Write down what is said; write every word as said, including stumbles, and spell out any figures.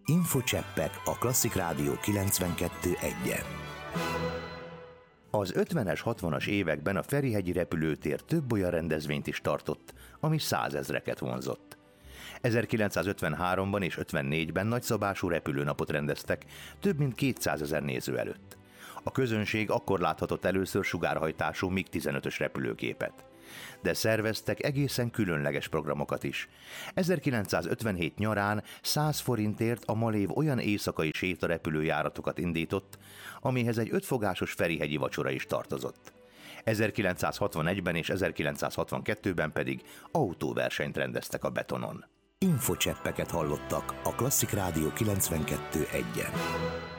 Infocseppek a Klasszik Rádió kilencvenkettő egyen. Az ötvenes, hatvanas években a Ferihegyi repülőtér több olyan rendezvényt is tartott, ami százezreket vonzott. ezerkilencszázötvenháromban és ötvennégyben nagyszabású repülőnapot rendeztek több mint kétszázezer néző előtt. A közönség akkor láthatott először sugárhajtású mig tizenötös repülőgépet. De szerveztek egészen különleges programokat is. ezerkilencszázötvenhét nyarán száz forintért a Malév olyan éjszakai sétarepülőjáratokat indított, amihez egy ötfogásos ferihegyi vacsora is tartozott. ezerkilencszázhatvanegyben és ezerkilencszázhatvankettőben pedig autóversenyt rendeztek a betonon. Infocseppeket hallottak a Klasszik Rádió kilencvenkettő egyen.